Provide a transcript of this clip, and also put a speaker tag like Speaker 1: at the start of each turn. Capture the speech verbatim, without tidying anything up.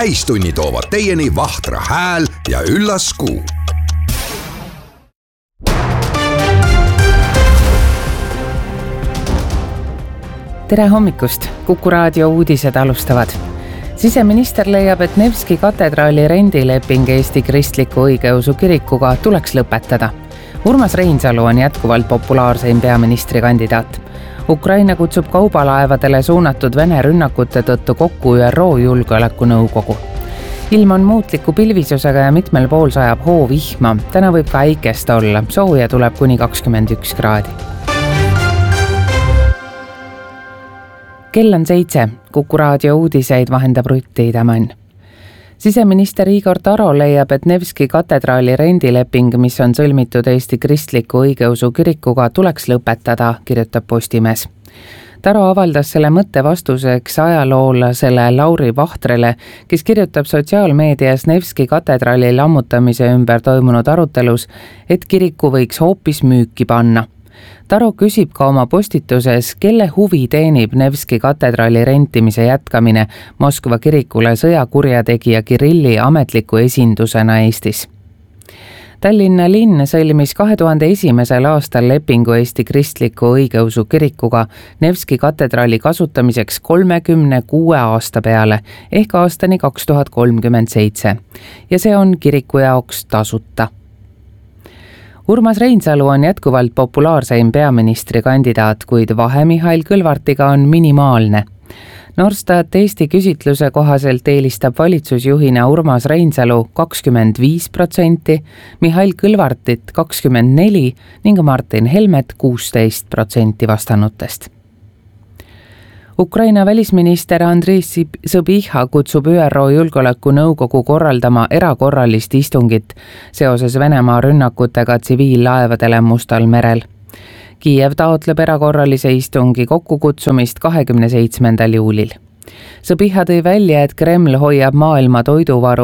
Speaker 1: täistunni toovad teieni Vahtra hääl ja üllas kuu.
Speaker 2: Tere hommikust! Kuku raadio uudised alustavad. Siseminister leiab, et Nevski katedraali rendileping Eesti Kristliku Õigeusu Kirikuga tuleks lõpetada. Urmas Reinsalu on jätkuvalt populaarseim peaministrikandidaat. Ukraina kutsub kaubalaevadele suunatud Vene rünnakute tõttu kokku Ü R O Julgeolekunõukogu. Ilm on muutliku pilvisusega ja mitmel pool sajab hoo vihma. Täna võib ka äikest olla. Sooja tuleb kuni kakskümmend üks kraadi. Kell on seitse. Kuku raadio uudiseid vahendab Rutti Idamann. Siseminister Igor Taro leiab, et Nevski katedraali rendileping, mis on sõlmitud Eesti Kristliku Õigeusu Kirikuga, tuleks lõpetada, kirjutab Postimees. Taro avaldas selle mõtte vastuseks ajaloolasele Lauri Vahtrele, kes kirjutab sotsiaalmeedias Nevski katedraali lammutamise ümber toimunud arutelus, et kiriku võiks hoopis müüki panna. Taro küsib ka oma postituses, kelle huvi teenib Nevski katedraali rentimise jätkamine Moskva kirikule sõjakurjategija Kirilli ametliku esindusena Eestis. Tallinna linn sõlmis kahe tuhande esimesel aastal lepingu Eesti Kristliku Õigeusu Kirikuga Nevski katedraali kasutamiseks kolmekümne kuue aasta peale ehk aastani kaks tuhat kolmkümmend seitse ja see on kiriku jaoks tasuta. Urmas Reinsalu on jätkuvalt populaarseim peaministrikandidaat, kuid vahe Mihhail Kõlvartiga on minimaalne. Norstat Eesti küsitluse kohaselt eelistab valitsusjuhina Urmas Reinsalu kakskümmend viis protsenti, Mihhail Kõlvartit kakskümmend neli ning Martin Helmet kuusteist protsenti vastanutest. Ukraina välisminister Andrii Sõbiha kutsub Ü R O Julgeolekunõukogu korraldama erakorralist istungit seoses Venemaa rünnakutega tsiviillaevadele Mustal merel. Kiiev taotleb erakorralise istungi kokkukutsumist kahekümne seitsmendal juulil. Sõbiha tõi välja, et Kreml hoiab maailma toiduvaru